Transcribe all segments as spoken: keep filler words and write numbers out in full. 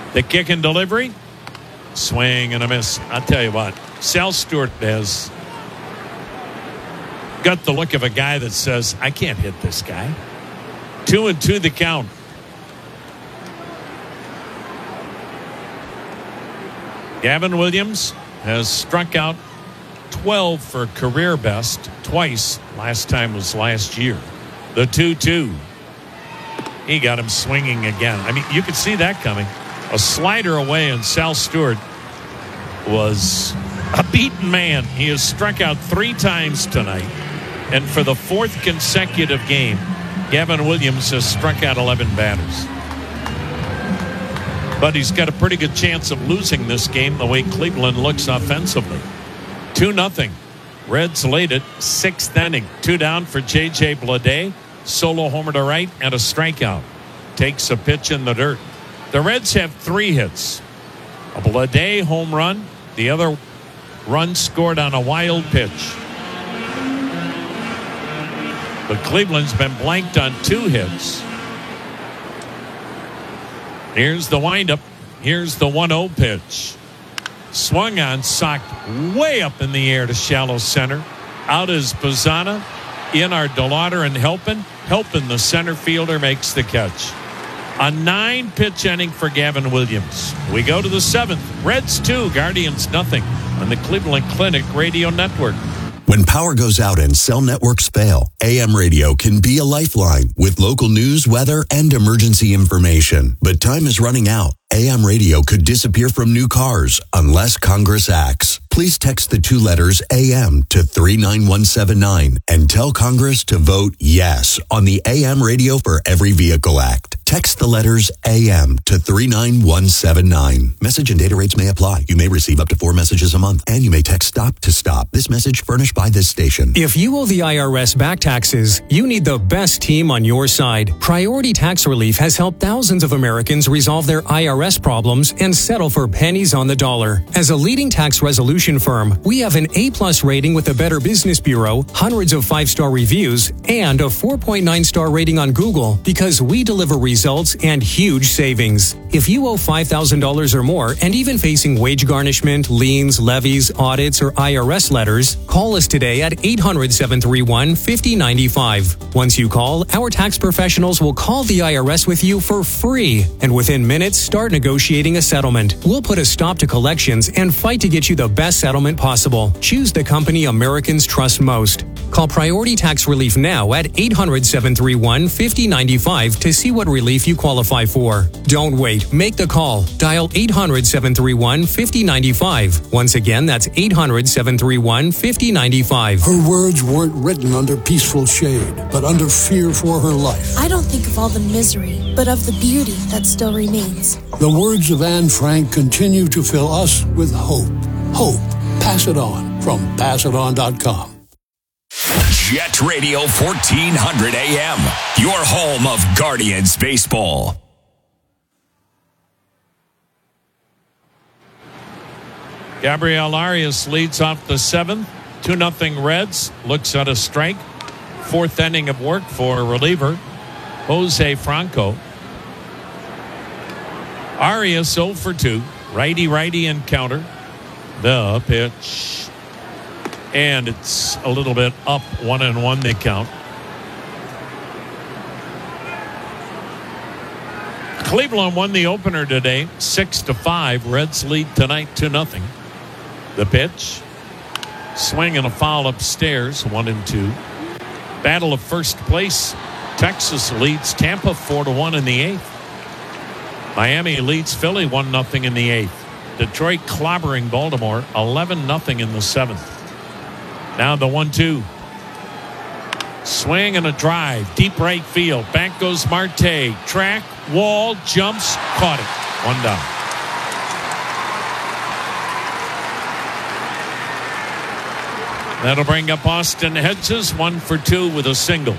The kick and delivery. Swing and a miss. I'll tell you what, Sal Stewart has got the look of a guy that says, I can't hit this guy. Two and two the count. Gavin Williams has struck out twelve for career best twice. Last time was last year. The two two. He got him swinging again. I mean, you could see that coming. A slider away, and Sal Stewart was a beaten man. He has struck out three times tonight. And for the fourth consecutive game, Gavin Williams has struck out eleven batters. But he's got a pretty good chance of losing this game the way Cleveland looks offensively. two nothing. Reds lead it, sixth inning. Two down for J J Bleday. Solo homer to right and a strikeout. Takes a pitch in the dirt. The Reds have three hits. A Bleday home run. The other run scored on a wild pitch. But Cleveland's been blanked on two hits. Here's the windup. Here's the one oh pitch. Swung on, socked way up in the air to shallow center. Out is Bazzana. In are DeLauder and Helpin. Helpin, the center fielder, makes the catch. A nine-pitch inning for Gavin Williams. We go to the seventh. Reds two, Guardians nothing on the Cleveland Clinic Radio Network. When power goes out and cell networks fail, A M radio can be a lifeline with local news, weather, and emergency information. But time is running out. A M radio could disappear from new cars unless Congress acts. Please text the two letters A M to three nine one seven nine and tell Congress to vote yes on the A M Radio for Every Vehicle Act. Text the letters A M to three nine one seven nine. Message and data rates may apply. You may receive up to four messages a month, and you may text STOP to STOP. This message furnished by this station. If you owe the I R S back taxes, you need the best team on your side. Priority Tax Relief has helped thousands of Americans resolve their I R S problems and settle for pennies on the dollar. As a leading tax resolution firm, we have an A-plus rating with the Better Business Bureau, hundreds of five-star reviews, and a four point nine star rating on Google because we deliver results and huge savings. If you owe five thousand dollars or more and even facing wage garnishment, liens, levies, audits, or I R S letters, call us today at eight hundred, seven three one, five oh nine five. Once you call, our tax professionals will call the I R S with you for free, and within minutes, start negotiating a settlement. We'll put a stop to collections and fight to get you the best settlement possible. Choose the company Americans trust most. Call Priority Tax Relief now at eight hundred, seven three one, five oh nine five to see what relief you qualify for. Don't wait. Make the call. Dial eight hundred, seven three one, five oh nine five. Once again, that's eight hundred, seven three one, five oh nine five. Her words weren't written under peaceful shade, but under fear for her life. I don't think of all the misery, but of the beauty that still remains. The words of Anne Frank continue to fill us with hope. Hope. Pass it on from pass it on dot com. Jet Radio fourteen hundred A M, your home of Guardians baseball. Gabriel Arias leads off the seventh. two nothing Reds. Looks at a strike. Fourth inning of work for reliever Jose Franco. Arias oh for two. Righty-righty encounter. The pitch. And it's a little bit up, one and one they count. Cleveland won the opener today, six to five. Reds lead tonight two nothing. The pitch, swing and a foul upstairs, one and two. Battle of first place. Texas leads Tampa four to one in the eighth. Miami leads Philly one nothing in the eighth. Detroit clobbering Baltimore eleven nothing in the seventh. Now the one two. Swing and a drive. Deep right field. Back goes Marte. Track. Wall. Jumps. Caught it. One down. That'll bring up Austin Hedges. One for two with a single.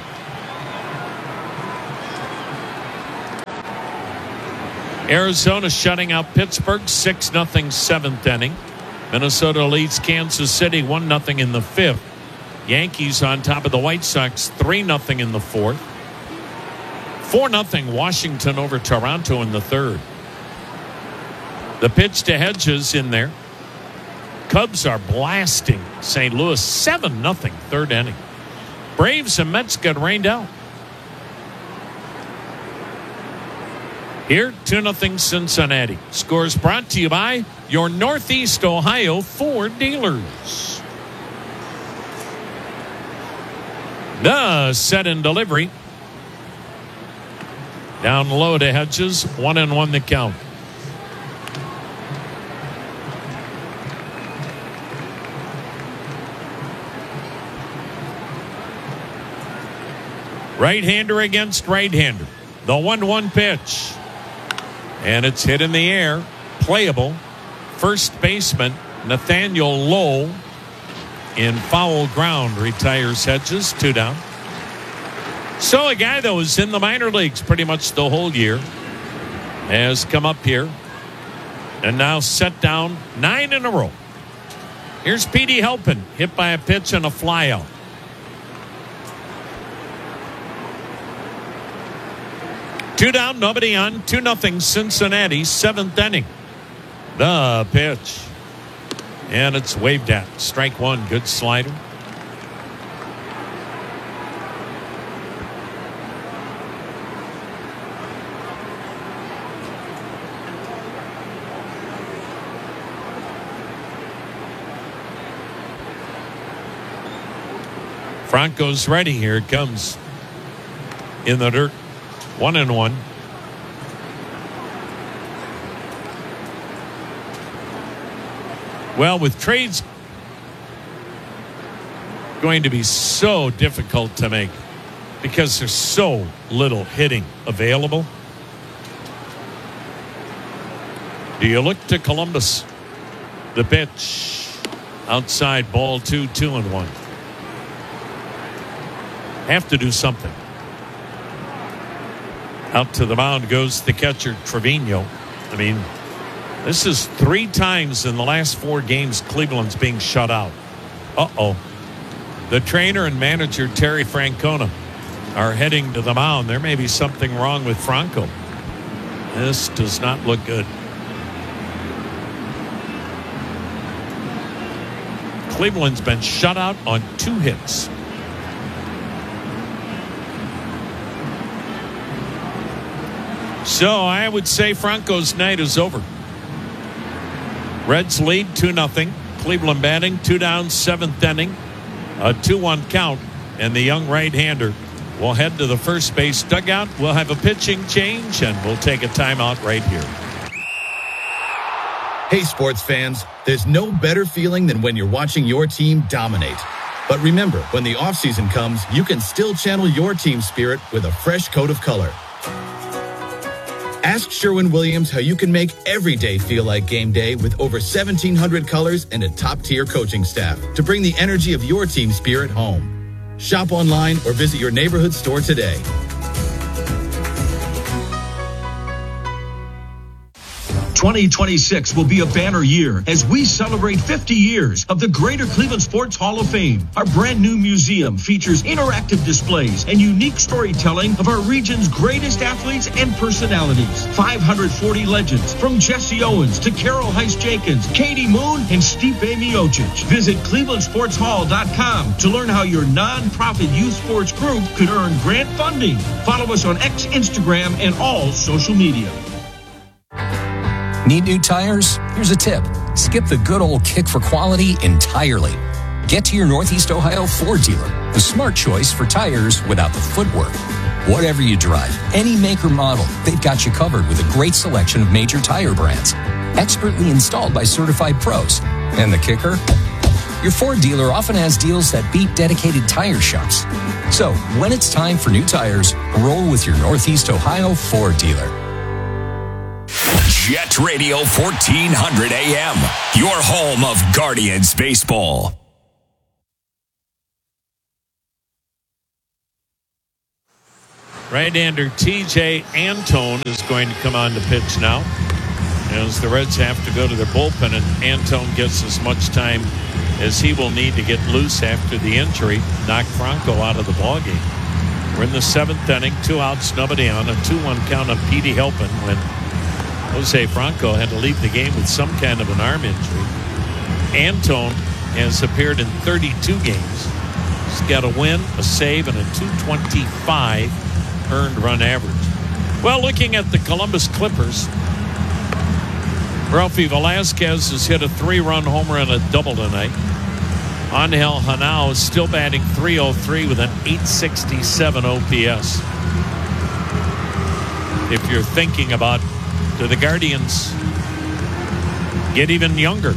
Arizona shutting out Pittsburgh. six nothing seventh inning. Minnesota leads Kansas City one nothing in the fifth. Yankees on top of the White Sox three nothing in the fourth. four nothing Washington over Toronto in the third. The pitch to Hedges in there. Cubs are blasting Saint Louis seven nothing third inning. Braves and Mets got rained out. Here, two nothing Cincinnati. Scores brought to you by your Northeast Ohio Ford dealers. The set and delivery. Down low to Hedges. One and one the count. Right-hander against right-hander. The one one pitch. And it's hit in the air. Playable. First baseman Nathaniel Lowe in foul ground retires Hedges. Two down. So a guy that was in the minor leagues pretty much the whole year has come up here and now set down nine in a row. Here's Petey Helpin, hit by a pitch and a flyout. Two down, nobody on. Two nothing Cincinnati, seventh inning. The pitch. And it's waved at. Strike one, good slider. Franco's ready. Here it comes. In the dirt. One and one. Well, with trades going to be so difficult to make because there's so little hitting available, do you look to Columbus? The pitch. Outside ball two, two and one. Have to do something. Out to the mound goes the catcher, Trevino. I mean, this is three times in the last four games Cleveland's being shut out. Uh-oh. The trainer and manager, Terry Francona, are heading to the mound. There may be something wrong with Franco. This does not look good. Cleveland's been shut out on two hits. So I would say Franco's night is over. Reds lead two nothing. Cleveland batting two down, seventh inning. A two one count. And the young right-hander will head to the first base dugout. We'll have a pitching change and we'll take a timeout right here. Hey, sports fans, there's no better feeling than when you're watching your team dominate. But remember, when the offseason comes, you can still channel your team spirit with a fresh coat of color. Ask Sherwin-Williams how you can make every day feel like game day with over seventeen hundred colors and a top-tier coaching staff to bring the energy of your team spirit home. Shop online or visit your neighborhood store today. twenty twenty-six will be a banner year as we celebrate fifty years of the Greater Cleveland Sports Hall of Fame. Our brand new museum features interactive displays and unique storytelling of our region's greatest athletes and personalities. five hundred forty legends from Jesse Owens to Carol Heiss-Jenkins, Katie Moon, and Stipe Miocic. Visit cleveland sports hall dot com to learn how your nonprofit youth sports group could earn grant funding. Follow us on X, Instagram, and all social media. Need new tires? Here's a tip. Skip the good old kick for quality entirely. Get to your Northeast Ohio Ford dealer, the smart choice for tires without the footwork. Whatever you drive, any make or model, they've got you covered with a great selection of major tire brands. Expertly installed by certified pros. And the kicker? Your Ford dealer often has deals that beat dedicated tire shops. So, when it's time for new tires, roll with your Northeast Ohio Ford dealer. Jet Radio fourteen hundred A M, your home of Guardians baseball. Right-hander T J Antone is going to come on to pitch now, as the Reds have to go to their bullpen, and Antone gets as much time as he will need to get loose after the injury, knock Franco out of the ballgame. We're in the seventh inning, two outs, nobody on, a two one count on Petey Helpin when Jose Franco had to leave the game with some kind of an arm injury. Antone has appeared in thirty-two games. He's got a win, a save, and a two twenty-five earned run average. Well, looking at the Columbus Clippers, Ralphie Velasquez has hit a three-run homer and a double tonight. Angel Hanao is still batting three oh three with an eight sixty-seven O P S. If you're thinking about, do the Guardians get even younger?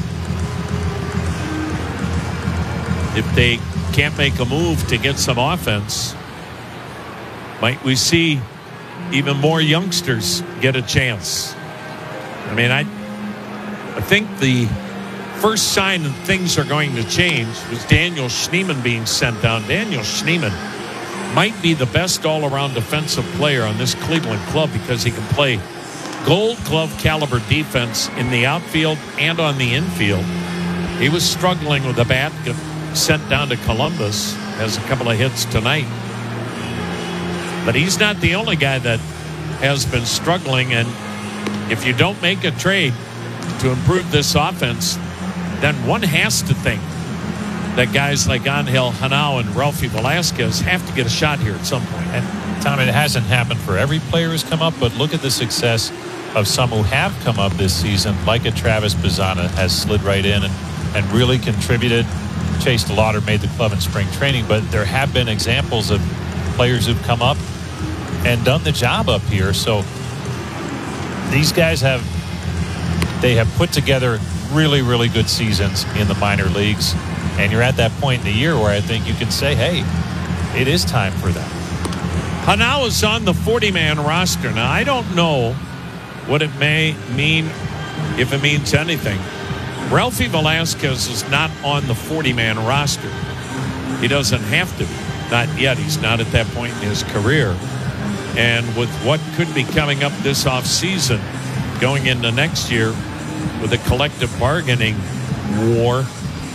If they can't make a move to get some offense, might we see even more youngsters get a chance? I mean, I, I think the first sign that things are going to change was Daniel Schneemann being sent down. Daniel Schneemann might be the best all-around defensive player on this Cleveland club because he can play gold glove caliber defense in the outfield and on the infield. He was struggling with the bat, got sent down to Columbus, has a couple of hits tonight. But he's not the only guy that has been struggling, and if you don't make a trade to improve this offense, then one has to think that guys like Angel Hanao and Ralphie Velasquez have to get a shot here at some point. And Tom, it hasn't happened for every player who's come up, but look at the success of some who have come up this season, like a Travis Bazzana has slid right in and, and really contributed. Chase DeLauder made the club in spring training, but there have been examples of players who've come up and done the job up here. So these guys have, they have put together really, really good seasons in the minor leagues. And you're at that point in the year where I think you can say, hey, it is time for that. Hanao is on the forty-man roster. Now, I don't know what it may mean, if it means anything. Ralphie Velasquez is not on the forty-man roster. He doesn't have to. Not yet. He's not at that point in his career. And with what could be coming up this offseason, going into next year with a collective bargaining war,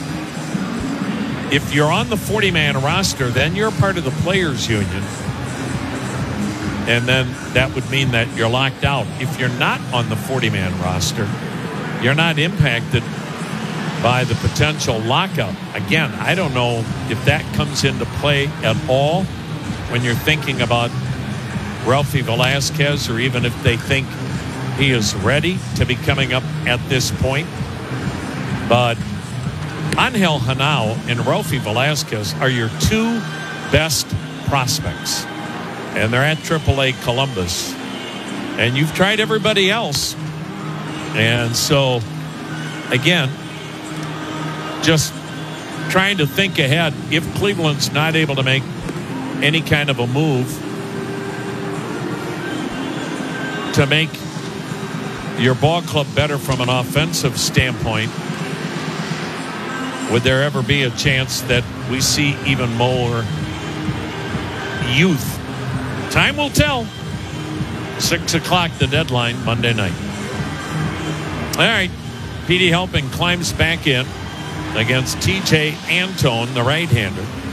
if you're on the forty-man roster, then you're part of the players' union. And then that would mean that you're locked out. If you're not on the forty-man roster, you're not impacted by the potential lockout. Again, I don't know if that comes into play at all when you're thinking about Ralphie Velasquez, or even if they think he is ready to be coming up at this point. But Angel Hanao and Ralphie Velasquez are your two best prospects. And they're at triple A Columbus. And you've tried everybody else. And so, again, just trying to think ahead. If Cleveland's not able to make any kind of a move to make your ball club better from an offensive standpoint, would there ever be a chance that we see even more youth? Time will tell. Six o'clock, the deadline, Monday night. All right. Petey Helping climbs back in against T J Antone, the right-hander.